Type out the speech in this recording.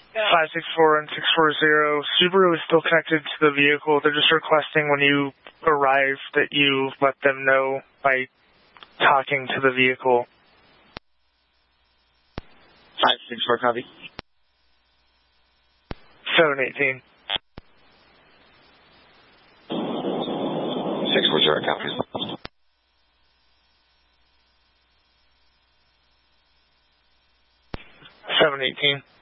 564 and 640. Subaru is still connected to the vehicle. They're just requesting when you arrive that you let them know by talking to the vehicle. 564, copy. 718. 640, copy. 718.